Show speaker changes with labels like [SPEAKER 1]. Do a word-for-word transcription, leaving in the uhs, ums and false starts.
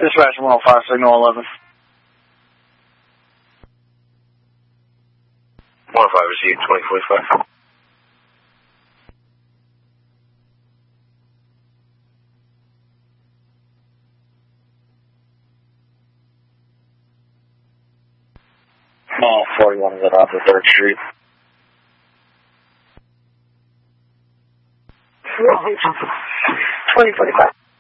[SPEAKER 1] Dispatch one oh five, signal eleven.
[SPEAKER 2] one oh five, received, twenty forty-five.
[SPEAKER 1] Mall forty-one is off the third Street.
[SPEAKER 3] twenty forty-five.